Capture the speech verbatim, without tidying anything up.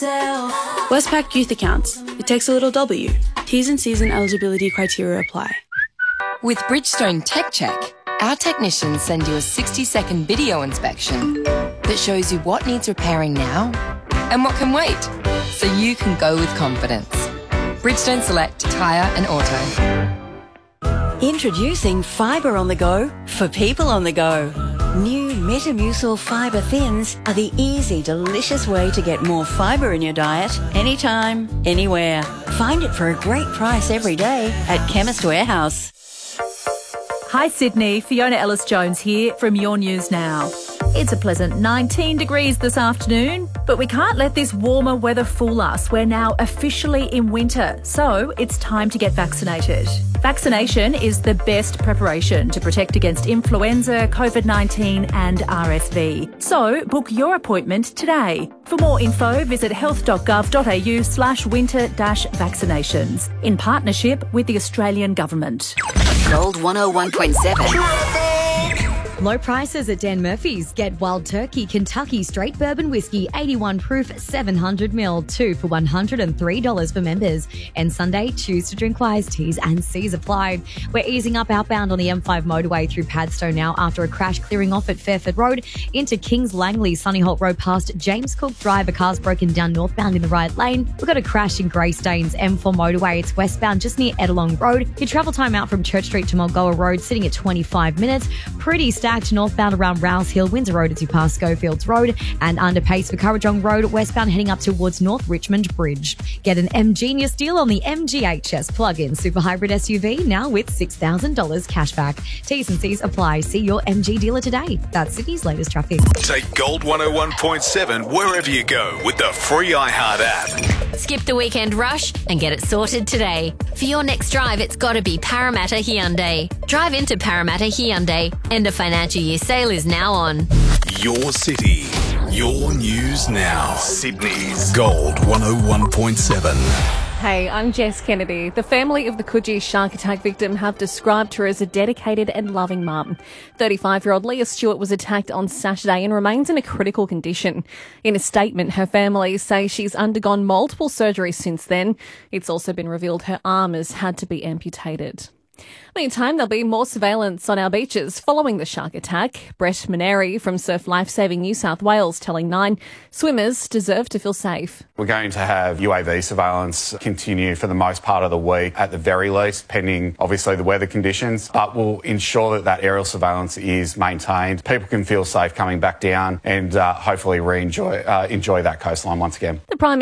yourself. Westpac Youth Accounts. It takes a little W. T's and C's and eligibility criteria apply. With Bridgestone Tech Check, our technicians send you a sixty second video inspection that shows you what needs repairing now and what can wait, so you can go with confidence. Bridgestone Select Tyre and Auto. Introducing Fibre on the Go for people on the go. New Metamucil Fibre Thins are the easy, delicious way to get more fibre in your diet anytime, anywhere. Find it for a great price every day at Chemist Warehouse. Hi Sydney, Fiona Ellis-Jones here from Your News Now. It's a pleasant nineteen degrees this afternoon, but we can't let this warmer weather fool us. We're now officially in winter, so it's time to get vaccinated. Vaccination is the best preparation to protect against influenza, COVID nineteen and R S V. So book your appointment today. For more info, visit health.gov.au slash winter dash vaccinations in partnership with the Australian Government. Gold one oh one point seven. Low prices at Dan Murphy's. Get Wild Turkey Kentucky Straight Bourbon Whiskey, eighty-one proof, seven hundred milliliters, two for one hundred three dollars for members. And Sunday, choose to drink wise, T's and C's apply. We're easing up outbound on the M five motorway through Padstow now after a crash clearing off at Fairford Road into Kings Langley, Sunnyholt Road past James Cook Drive. A car's broken down northbound in the right lane. We've got a crash in Greystanes M four motorway. It's westbound just near Edelong Road. Your travel time out from Church Street to Mulgoa Road sitting at twenty-five minutes. Pretty stacked northbound around Rouse Hill, Windsor Road as you pass Schofields Road, and underpace for Currajong Road, westbound heading up towards North Richmond Bridge. Get an M-Genius deal on the M G H S plug-in super hybrid S U V now with six thousand dollars cashback. T's and C's apply. See your M G dealer today. That's Sydney's latest traffic. Take Gold one oh one point seven wherever you go with the free iHeart app. Skip the weekend rush and get it sorted today. For your next drive, it's got to be Parramatta Hyundai. Drive into Parramatta Hyundai. End of financial year sale is now on. Your city, your news now. Sydney's Gold one oh one point seven. Hey, I'm Jess Kennedy. The family of the Coogee shark attack victim have described her as a dedicated and loving mum. thirty-five-year-old Leah Stewart was attacked on Saturday and remains in a critical condition. In a statement, her family say she's undergone multiple surgeries since then. It's also been revealed her arm has had to be amputated. Meantime, there'll be more surveillance on our beaches following the shark attack. Brett Maneri from Surf Lifesaving New South Wales telling Nine swimmers deserve to feel safe. We're going to have U A V surveillance continue for the most part of the week, at the very least, pending obviously the weather conditions, but we'll ensure that that aerial surveillance is maintained. People can feel safe coming back down and uh, hopefully re-enjoy uh, enjoy that coastline once again. The Prime